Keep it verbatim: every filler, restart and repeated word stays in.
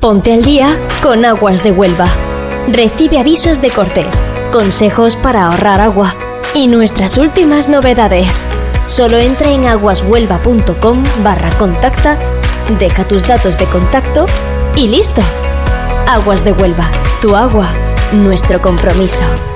Ponte al día con Aguas de Huelva. Recibe avisos de cortes, consejos para ahorrar agua y nuestras últimas novedades. Solo entra en aguashuelva.com barra contacta, deja tus datos de contacto y listo. Aguas de Huelva, tu agua, nuestro compromiso.